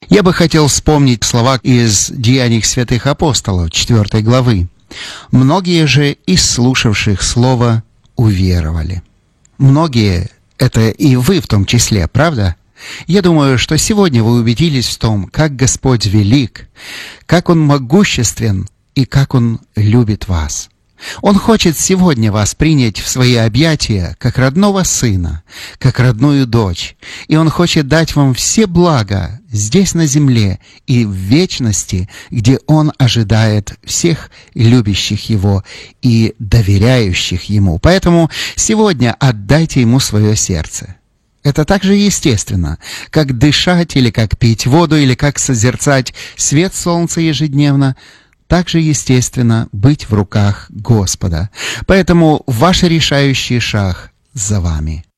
Я бы хотел вспомнить слова из Деяний святых апостолов, 4 главы. «Многие же из слушавших слово уверовали». Многие — это и вы в том числе, правда? Я думаю, что сегодня вы убедились в том, как Господь велик, как Он могуществен и как Он любит вас. Он хочет сегодня вас принять в свои объятия, как родного сына, как родную дочь. И Он хочет дать вам все блага здесь на земле и в вечности, где Он ожидает всех любящих Его и доверяющих Ему. Поэтому сегодня отдайте Ему свое сердце. Это так же естественно, как дышать или как пить воду, или как созерцать свет солнца ежедневно. Так же естественно быть в руках Господа. Поэтому ваш решающий шаг за вами.